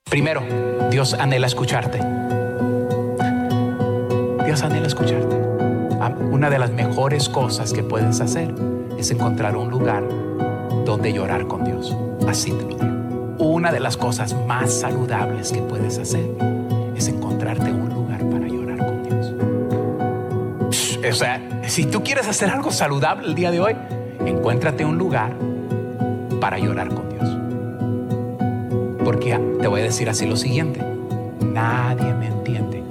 Primero, Dios anhela escucharte. Dios anhela escucharte. Una de las mejores cosas que puedes hacer es encontrar un lugar donde llorar con Dios. Así te lo digo. Una de las cosas más saludables que puedes hacer es encontrarte un lugar para llorar con Dios. O sea, si tú quieres hacer algo saludable el día de hoy, encuéntrate un lugar para llorar con Dios. Porque te voy a decir así lo siguiente: nadie me entiende.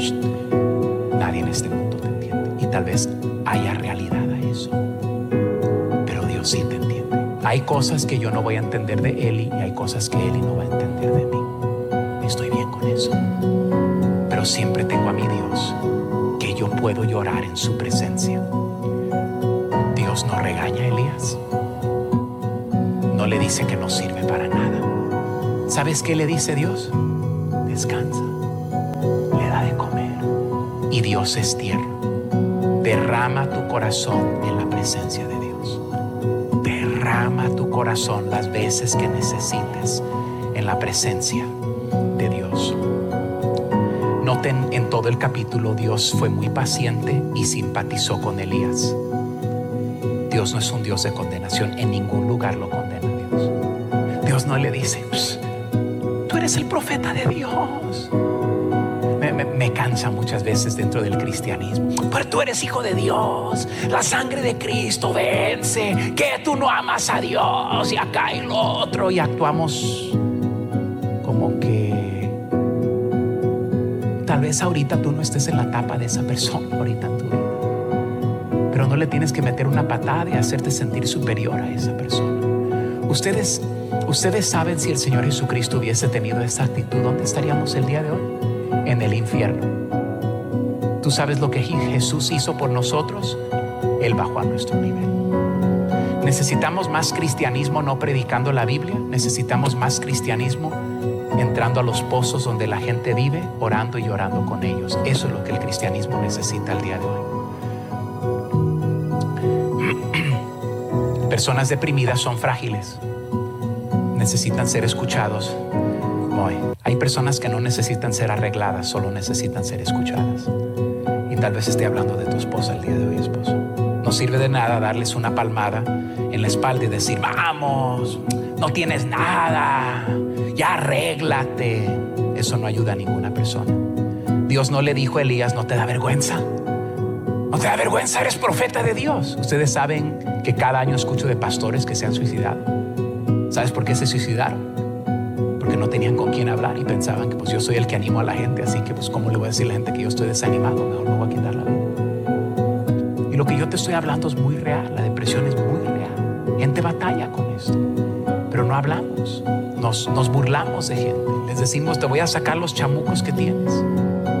Nadie en este mundo te entiende. Y tal vez haya realidad a eso, pero Dios sí te entiende. Hay cosas que yo no voy a entender de Eli y hay cosas que Eli no va a entender de mí. Estoy bien con eso. Pero siempre tengo a mi Dios, que yo puedo llorar en su presencia. Dios no regaña a Elías. No le dice que no sirve para nada. ¿Sabes qué le dice Dios? Descansa. Le da de comer. Y Dios es tierno. Derrama tu corazón en la presencia de Dios. Derrama tu corazón las veces que necesites en la presencia de Dios. Noten en todo el capítulo, Dios fue muy paciente y simpatizó con Elías. Dios no es un Dios de condenación. En ningún lugar lo condena Dios. Dios no le dice: tú eres el profeta de Dios. Me cansa muchas veces dentro del cristianismo: pero tú eres hijo de Dios, la sangre de Cristo vence, que tú no amas a Dios y acá y lo otro, y actuamos como que tal vez ahorita tú no estés en la etapa de esa persona ahorita en tu vida, pero no le tienes que meter una patada y hacerte sentir superior a esa persona. Ustedes saben, si el Señor Jesucristo hubiese tenido esa actitud, ¿dónde estaríamos el día de hoy? En el infierno. ¿Tú sabes lo que Jesús hizo por nosotros? Él bajó a nuestro nivel. Necesitamos más cristianismo no predicando la Biblia. Necesitamos más cristianismo entrando a los pozos donde la gente vive, orando y llorando con ellos. Eso es lo que el cristianismo necesita el día de hoy. Personas deprimidas son frágiles. Necesitan ser escuchados. Hoy hay personas que no necesitan ser arregladas, solo necesitan ser escuchadas. Y tal vez esté hablando de tu esposa el día de hoy, esposo. No sirve de nada darles una palmada en la espalda y decir: vamos, no tienes nada, ya arréglate. Eso no ayuda a ninguna persona. Dios no le dijo a Elías: ¿no te da vergüenza? ¿No te da vergüenza? Eres profeta de Dios. Ustedes saben que cada año escucho de pastores que se han suicidado. ¿Sabes por qué se suicidaron? Porque no tenían con quién hablar y pensaban que pues yo soy el que animo a la gente, así que pues ¿cómo le voy a decir a la gente que yo estoy desanimado? Mejor me voy a quitar la vida. Y lo que yo te estoy hablando es muy real. La depresión es muy real. Gente batalla con esto, pero no hablamos. Nos burlamos de gente. Les decimos: te voy a sacar los chamucos que tienes.